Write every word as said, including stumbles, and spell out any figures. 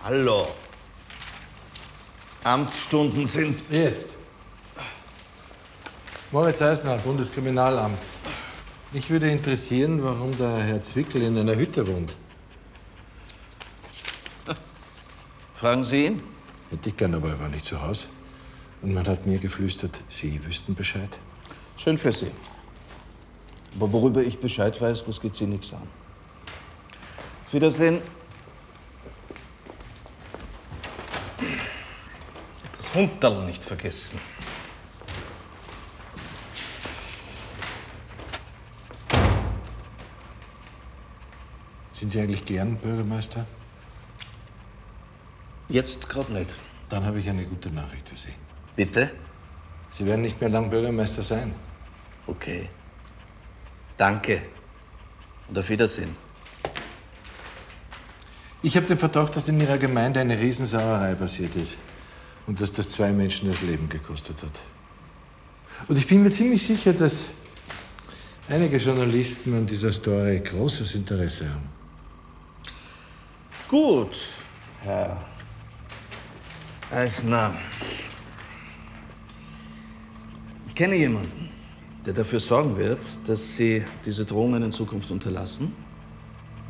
Hallo. Amtsstunden sind... Jetzt. Moritz Eisner, Bundeskriminalamt. Mich würde interessieren, warum der Herr Zwickel in einer Hütte wohnt. Fragen Sie ihn? Hätte ich gern, aber er war nicht zu Hause. Und man hat mir geflüstert, Sie wüssten Bescheid. Schön für Sie. Aber worüber ich Bescheid weiß, das geht Sie nichts an. Auf Wiedersehen. Das Hunderl nicht vergessen. Sind Sie eigentlich gern Bürgermeister? Jetzt gerade nicht. Dann habe ich eine gute Nachricht für Sie. Bitte? Sie werden nicht mehr lang Bürgermeister sein. Okay. Danke. Und auf Wiedersehen. Ich habe den Verdacht, dass in Ihrer Gemeinde eine Riesensauerei passiert ist. Und dass das zwei Menschen das Leben gekostet hat. Und ich bin mir ziemlich sicher, dass einige Journalisten an dieser Story großes Interesse haben. Gut, Herr Eisner. Ich kenne jemanden, der dafür sorgen wird, dass Sie diese Drohungen in Zukunft unterlassen.